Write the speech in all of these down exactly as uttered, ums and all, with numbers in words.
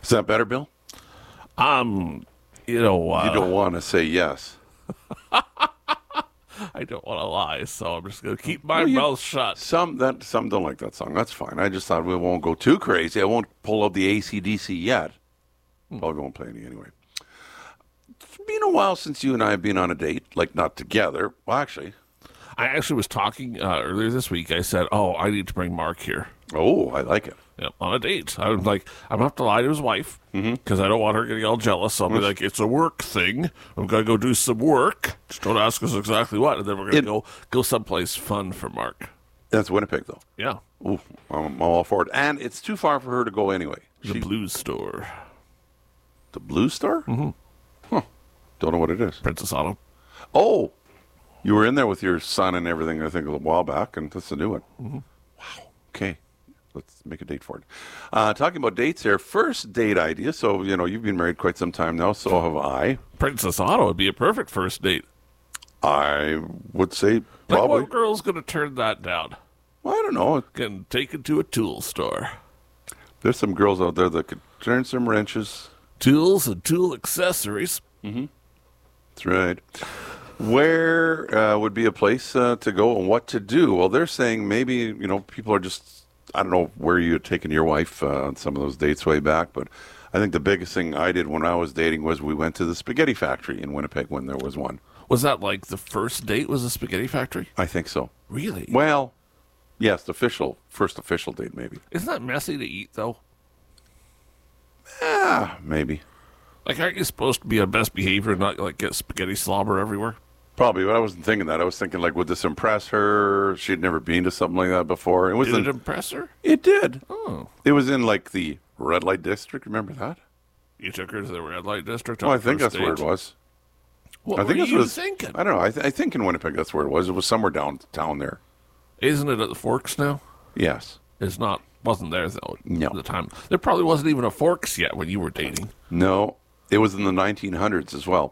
Is that better, Bill? Um, you know, uh, You don't want to say yes. I don't want to lie, so I'm just going to keep my Well, you- mouth shut. Some that some don't like that song. That's fine. I just thought we won't go too crazy. I won't pull out the A C D C yet. Probably won't play any anyway. It's been a while since you and I have been on a date, like not together. Well, actually, I actually was talking uh, earlier this week. I said, oh, I need to bring Mark here. oh, I like it. Yep, on a date. I was like, I'm going to have to lie to his wife because I don't want her getting all jealous. So I'll be like, it's a work thing. I'm going to go do some work. Just don't ask us exactly what. And then we're going It- to go go someplace fun for Mark. That's Winnipeg, though. Yeah. Ooh, I'm all for it. And it's too far for her to go anyway. The She- blues store. the Blue Star? Mm-hmm. Huh. Don't know what it is. Princess Auto. Oh, you were in there with your son and everything, I think, a while back, and that's a new one. Mm-hmm. Wow. Okay. Let's make a date for it. Uh, talking about dates here, first date idea. So, you know, you've been married quite some time now, so have I. Princess Auto would be a perfect first date. I would say Like, probably. what girl's going to turn that down? Well, I don't know. Getting taken to a tool store. There's some girls out there that could turn some wrenches. Tools and tool accessories. That's right. Where uh, would be a place uh, to go and what to do? Well, they're saying maybe, you know, people are just, I don't know where you had taken your wife uh, on some of those dates way back, but I think the biggest thing I did when I was dating was we went to the spaghetti factory in Winnipeg when there was one. Was that like the first date was a spaghetti factory? I think so. Really? Well, yes, the official, first official date maybe. Isn't that messy to eat, though? Ah, maybe. Like, aren't you supposed to be on best behavior and not, like, get spaghetti slobber everywhere? Probably, but I wasn't thinking that. I was thinking, like, would this impress her? She'd never been to something like that before. It was Did in, it impress her? it did. Oh. It was in, like, the red light district. Remember that? You took her to the red light district? Well, on I think first that's where it date? was. What I think were that's you what thinking? I don't know. I, th- I think in Winnipeg that's where it was. It was somewhere downtown there. Isn't it at the Forks now? Yes. It's not. Wasn't there, though, No. at the time. There probably wasn't even a Forks yet when you were dating. No, it was in the nineteen hundreds as well.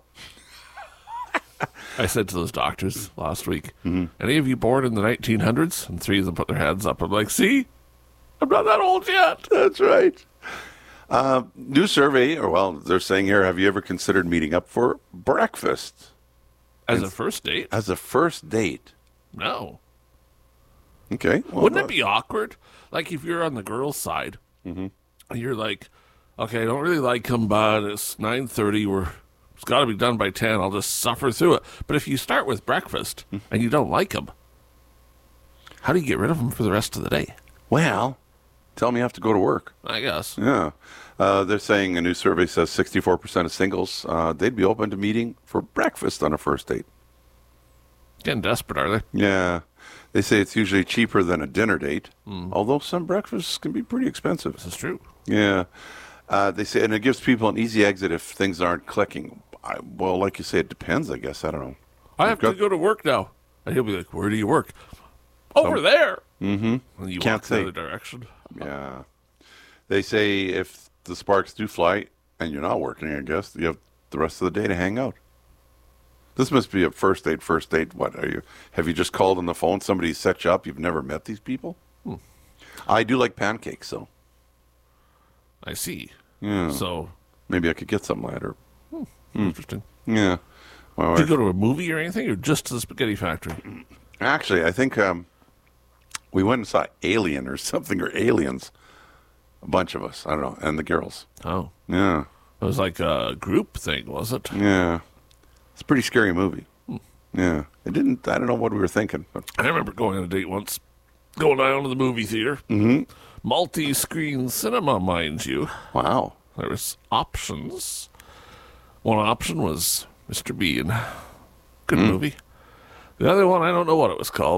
I said to those doctors last week, Mm-hmm. any of you born in the nineteen hundreds? And three of them put their hands up. I'm like, see? I'm not that old yet. That's right. Uh, new survey, or well, they're saying here, have you ever considered meeting up for breakfast As a first date? as a first date? No. Okay. Well, Wouldn't uh, it be awkward? Like if you're on the girl's side, Mm-hmm. and you're like, okay, I don't really like him, but it's nine thirty. We're it's got to be done by ten. I'll just suffer through it. But if you start with breakfast Hmm. and you don't like him, how do you get rid of him for the rest of the day? Well, tell me you have to go to work. I guess. Yeah. Uh, they're saying a new survey says sixty-four percent of singles, uh, they'd be open to meeting for breakfast on a first date. Getting desperate, are they? Yeah. They say it's usually cheaper than a dinner date, although some breakfasts can be pretty expensive. This is true. Yeah. Uh, they say, and it gives people an easy exit if things aren't clicking. I, well, like you say, it depends, I guess. I don't know. I have got- to go to work now. And he'll be like, where do you work? Over there. Mm-hmm. And you Can't walk say. the other direction. Yeah. They say if the sparks do fly and you're not working, I guess, you have the rest of the day to hang out. This must be a first date, first date. What are you? Have you just called on the phone? Somebody set you up? You've never met these people? Hmm. I do like pancakes, so I see. yeah. So, Maybe I could get some later. interesting. Yeah. My Did you wife- go to a movie or anything, or just to the spaghetti factory? Actually, I think um, we went and saw Alien or something, or Aliens. A bunch of us. I don't know. And the girls. Oh. Yeah. It was like a group thing, was it? Yeah. It's a pretty scary movie. Yeah. It didn't, I don't know what we were thinking. But I remember going on a date once, going down to the movie theater. Mm-hmm. Multi-screen cinema, mind you. wow. There was options. One option was Mister Bean. Good movie. The other one, I don't know what it was called.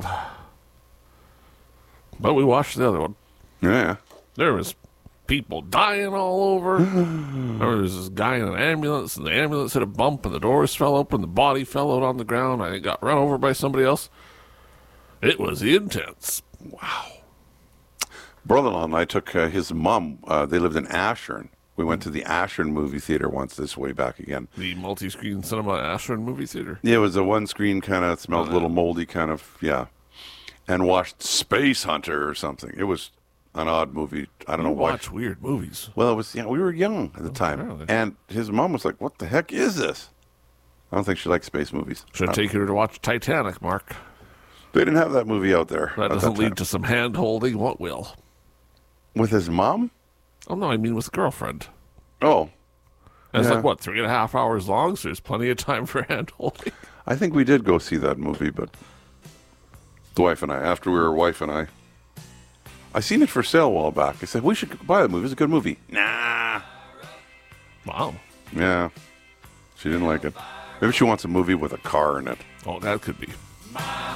But we watched the other one. Yeah. There was people dying all over. There was this guy in an ambulance, and the ambulance hit a bump, and the doors fell open, the body fell out on the ground. I think got run over by somebody else. It was intense. Brother-in-law and I took uh, his mom. Uh, they lived in Ashern. We went to the Ashern movie theater once this way back again. The multi-screen cinema Ashern movie theater. Yeah, it was a one-screen kind of, smelled a little moldy kind of, yeah. And watched Space Hunter or something. It was an odd movie. I don't You know why. watch weird movies. Well, it was yeah, we were young at the time, really? and his mom was like, "What the heck is this?" I don't think she likes space movies. Should Uh, take her to watch Titanic, Mark. They didn't have that movie out there. That at doesn't that lead time. to some hand holding. What will? With his mom. Oh no, I mean with a girlfriend. Oh, And it's Yeah. like what, three and a half hours long, so there's plenty of time for hand holding. I think we did go see that movie, but the wife and I, after we were wife and I, I seen it for sale a while back. I said we should buy the movie. It's a good movie. Nah. Wow. Yeah, she didn't like it. Maybe she wants a movie with a car in it. Oh, that could be.